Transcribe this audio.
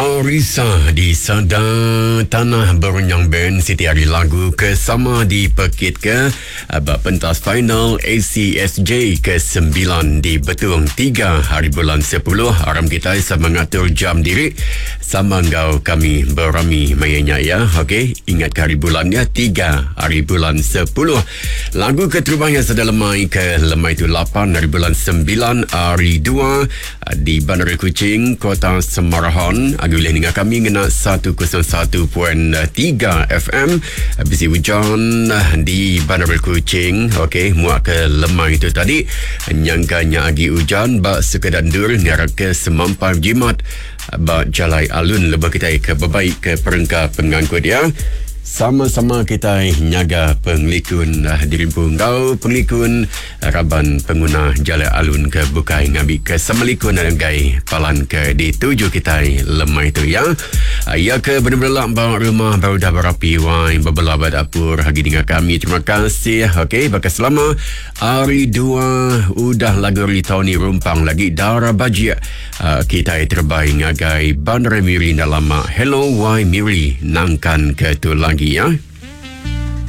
Arisa di Sadang Tanah Berunyang Band Siti Hari lagu kesama di Pekit ke Abad pentas final ACSJ ke-9 di Betung 3 hari bulan 10. Aram kita sama mengatur jam diri sama engkau kami berami mayanya ya. Okey, ingat hari bulannya 3 hari bulan 10. Lagu keterbang yang sedang lemai ke lemai itu 8 hari bulan 9 hari 2 di Bandar Kuching Kota Semarahan. Boleh dengar kami ngena 101.3 FM. Bisi hujan di Bandar Kuching. Okey, muak ke lemah itu tadi. Nyangkanya agi hujan bak sekedan dur ngarak ke semampai jimat bak jalai alun lebih kita ke bebaik ke perengkap pengangkut ya. Sama-sama kita nyaga penglikun dirimpu ngau penglikun raban pengguna jalan alun ke bukai ngambil ke semelikun dan gai palan ke dituju kita lemah itu ya. Ya ke benar-benar bang rumah baru dah berapi wai bebelah dapur hagi dengan kami. Terima kasih. Okey, bakal selama hari 2 udah lagu tahun ni rumpang lagi darah bajia. Kita terbaik ngagai Bandar Miri dalam Hello Wai Miri nangkan ke tu lagi ya.